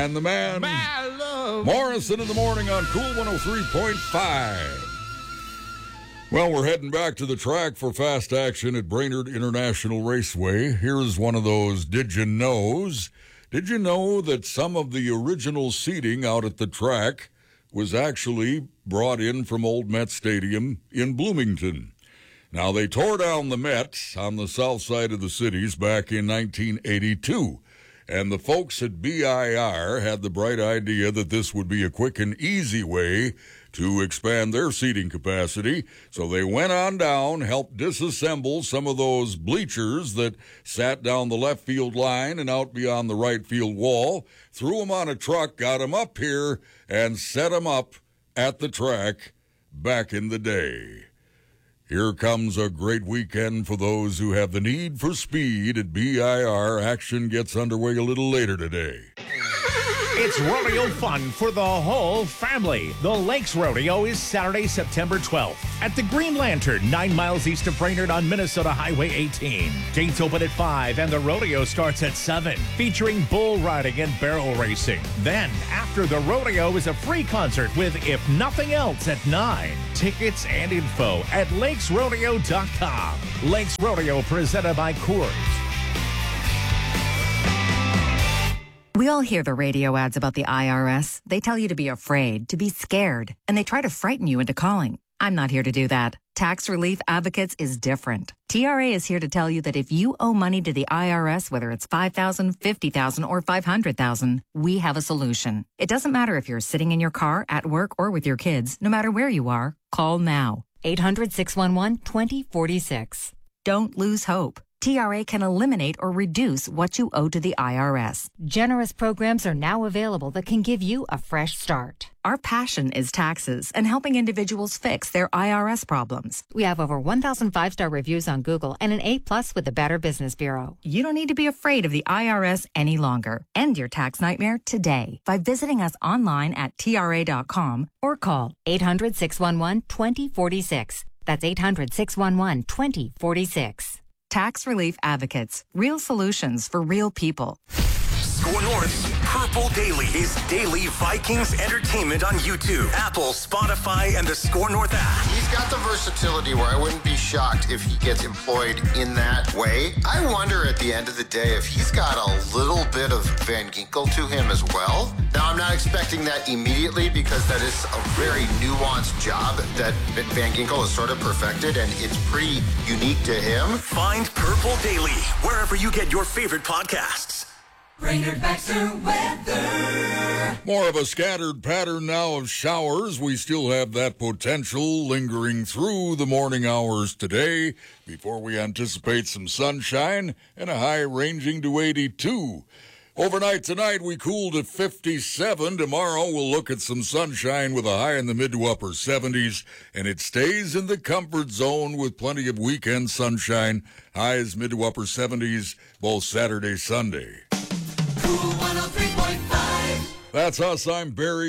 And the man, Morrison in the morning on Cool 103.5. Well, we're heading back to the track for fast action at Brainerd International Raceway. Here's one of those did you knows. Did you know that some of the original seating out at the track was actually brought in from Old Met Stadium in Bloomington? Now, they tore down the Met on the south side of the cities back in 1982. And the folks at BIR had the bright idea that this would be a quick and easy way to expand their seating capacity. So they went on down, helped disassemble some of those bleachers that sat down the left field line and out beyond the right field wall, threw them on a truck, got them up here, and set them up at the track back in the day. Here comes a great weekend for those who have the need for speed at BIR. Action gets underway a little later today. It's rodeo fun for the whole family. The Lakes Rodeo is Saturday, September 12th at the Green Lantern, 9 miles east of Brainerd on Minnesota Highway 18. Gates open at 5 and the rodeo starts at 7, featuring bull riding and barrel racing. Then, after the rodeo is a free concert with If Nothing Else at 9. Tickets and info at lakesrodeo.com. Lakes Rodeo presented by Coors. We all hear the radio ads about the IRS. They tell you to be afraid, to be scared, and they try to frighten you into calling. I'm not here to do that. Tax Relief Advocates is different. TRA is here to tell you that if you owe money to the IRS, whether it's $5,000, $50,000, or $500,000, we have a solution. It doesn't matter if you're sitting in your car, at work, or with your kids. No matter where you are, call now. 800-611-2046. Don't lose hope. TRA can eliminate or reduce what you owe to the IRS. Generous programs are now available that can give you a fresh start. Our passion is taxes and helping individuals fix their IRS problems. We have over 1,000 5-star reviews on Google and an A+ with the Better Business Bureau. You don't need to be afraid of the IRS any longer. End your tax nightmare today by visiting us online at TRA.com or call 800-611-2046. That's 800-611-2046. Tax Relief Advocates. Real solutions for real people. Score North's Purple Daily is daily Vikings entertainment on YouTube, Apple, Spotify, and the Score North app. He's got the versatility where I wouldn't be shocked if he gets employed in that way. I wonder at the end of the day if he's got a little bit of Van Ginkel to him as well. Now, I'm not expecting that immediately because that is a very nuanced job that Van Ginkel has sort of perfected, and it's pretty unique to him. Find Purple Daily wherever you get your favorite podcasts. Brainerd Baxter weather. More of a scattered pattern now of showers. We still have that potential lingering through the morning hours today before we anticipate some sunshine and a high ranging to 82. Overnight tonight, we cool to 57. Tomorrow, we'll look at some sunshine with a high in the mid to upper 70s, and it stays in the comfort zone with plenty of weekend sunshine. Highs mid to upper 70s, both Saturday, Sunday. Cool 103.5. That's us. I'm Barry.